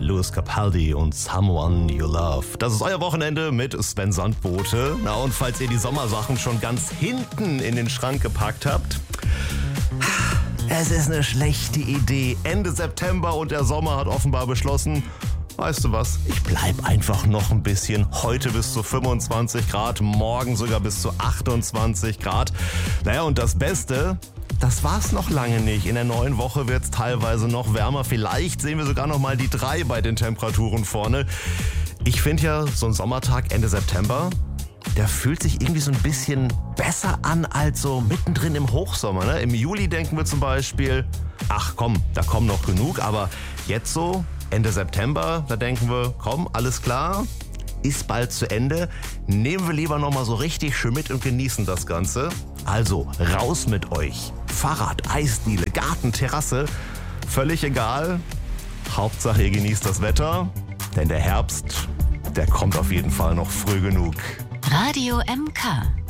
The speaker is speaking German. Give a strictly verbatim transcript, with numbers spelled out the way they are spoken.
Lewis Capaldi und Someone You Love. Das ist euer Wochenende mit Sven Sandbote. Na, und falls ihr die Sommersachen schon ganz hinten in den Schrank gepackt habt, es ist eine schlechte Idee. Ende September und der Sommer hat offenbar beschlossen, weißt du was, ich bleib einfach noch ein bisschen. Heute bis zu fünfundzwanzig Grad, morgen sogar bis zu achtundzwanzig Grad. Naja, und das Beste, das war's noch lange nicht. In der neuen Woche wird's teilweise noch wärmer. Vielleicht sehen wir sogar noch mal die drei bei den Temperaturen vorne. Ich finde ja, so ein Sommertag Ende September, der fühlt sich irgendwie so ein bisschen besser an als so mittendrin im Hochsommer. Ne? Im Juli denken wir zum Beispiel, ach komm, da kommen noch genug. Aber jetzt so Ende September, da denken wir, komm, alles klar, ist bald zu Ende. Nehmen wir lieber noch mal so richtig schön mit und genießen das Ganze. Also raus mit euch. Fahrrad, Eisdiele, Garten, Terrasse, völlig egal. Hauptsache ihr genießt das Wetter, denn der Herbst, der kommt auf jeden Fall noch früh genug. Radio M K.